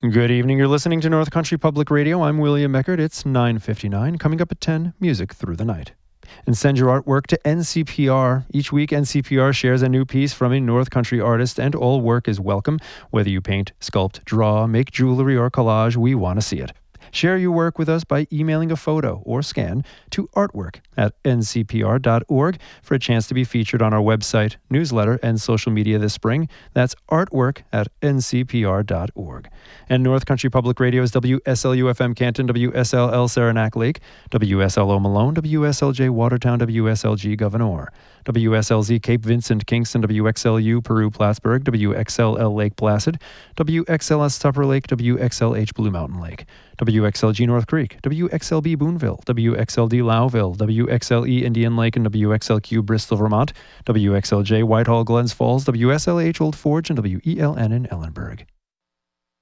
Good evening. You're listening to North Country Public Radio. I'm William Eckert. It's 9:59. Coming up at 10, music through the night. And send your artwork to NCPR. Each week, NCPR shares a new piece from a North Country artist, and all work is welcome. Whether you paint, sculpt, draw, make jewelry, or collage, we want to see it. Share your work with us by emailing a photo or scan to artwork@ncpr.org for a chance to be featured on our website, newsletter, and social media this spring. That's artwork@ncpr.org. And North Country Public Radio is WSLU-FM Canton, WSLL Saranac Lake, WSLO Malone, WSLJ Watertown, WSLG Gouverneur, WSLZ Cape Vincent Kingston, WXLU Peru Plattsburgh, WXLL Lake Placid, WXLS Tupper Lake, WXLH Blue Mountain Lake, WXLG North Creek, WXLB Boonville, WXLD Lowville, WXLE Indian Lake and WXLQ Bristol, Vermont, WXLJ Whitehall Glens Falls, WSLH Old Forge, and WELN in Ellenburg.